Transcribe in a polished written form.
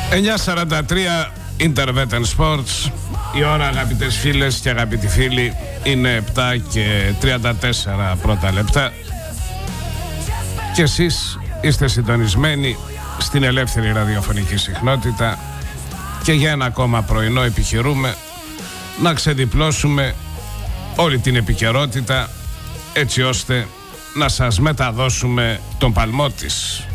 9:43 Interveten Sports. Η ώρα, αγαπητές φίλες και αγαπητοί φίλοι, είναι 7:34 πρώτα λεπτά. Και εσείς είστε συντονισμένοι στην ελεύθερη ραδιοφωνική συχνότητα και για ένα ακόμα πρωινό επιχειρούμε να ξεδιπλώσουμε όλη την επικαιρότητα έτσι ώστε να σας μεταδώσουμε τον παλμό της.